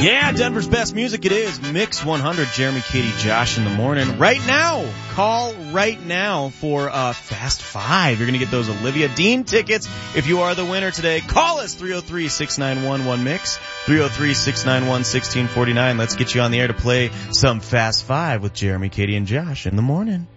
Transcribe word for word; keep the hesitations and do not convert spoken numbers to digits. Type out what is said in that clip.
Yeah, Denver's best music it is. Mix one hundred, Jeremy, Katie, Josh in the morning. Right now, call right now for uh, Fast Five. You're going to get those Olivia Dean tickets if you are the winner today. Call us, three oh three, six nine one, one mix, three oh three, six nine one, one six four nine. Let's get you on the air to play some Fast Five with Jeremy, Katie, and Josh in the morning.